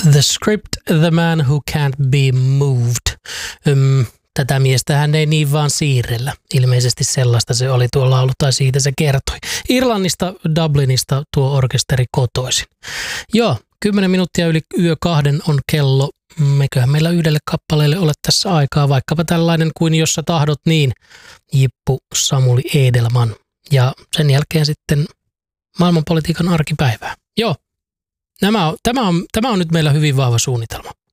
The Script, The Man Who Can't Be Moved. Tätä miestä hän ei niin vaan siirrellä. Ilmeisesti sellaista se oli tuo laulu, tai siitä se kertoi. Irlannista, Dublinista tuo orkesteri kotoisin. Joo, 10 minuuttia yli yö 2 on kello. Meiköhän meillä yhdelle kappaleelle ole tässä aikaa, vaikkapa tällainen kuin Jossa tahdot niin, Jippu Samuli Edelman. Ja sen jälkeen sitten maailmanpolitiikan arkipäivää. Joo, tämä on nyt meillä hyvin vahva suunnitelma.